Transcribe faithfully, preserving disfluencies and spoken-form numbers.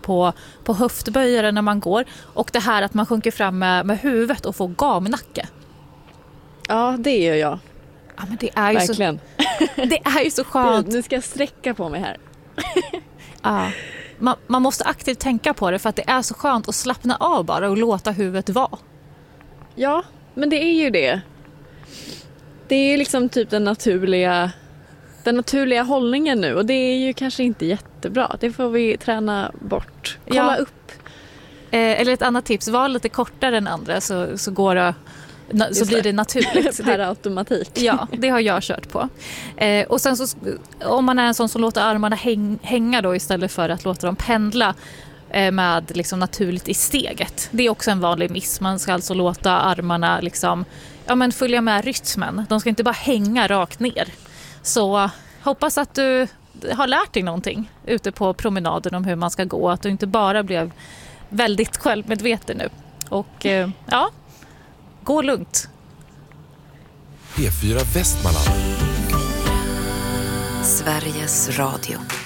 på, på höftböjare när man går. Och det här att man sjunker fram med, med huvudet och får gamnacke. Ja, det gör jag. Ja, men det är ju verkligen. Så, det är ju så skönt. Nu ska jag sträcka på mig här. Ja. Man, man måste aktivt tänka på det för att det är så skönt att slappna av bara och låta huvudet vara. Ja, men det är ju det. Det är liksom typ den naturliga, den naturliga hållningen nu. Och det är ju kanske inte jättebra. Det får vi träna bort. Kolla Ja. upp. Eh, eller ett annat tips, var lite kortare än andra så, så, går det, na, så blir det naturligt. Per automatik. Ja, det har jag kört på. Eh, och sen så, om man är en sån som låter armarna häng, hänga då istället för att låta dem pendla eh, med liksom naturligt i steget. Det är också en vanlig miss. Man ska alltså låta armarna liksom, ja, men följa med rytmen. De ska inte bara hänga rakt ner. Så hoppas att du har lärt dig någonting ute på promenaden om hur man ska gå. Att du inte bara blev väldigt självmedveten nu. Och eh, ja, gå lugnt. P fyra Västmanland. Sveriges Radio.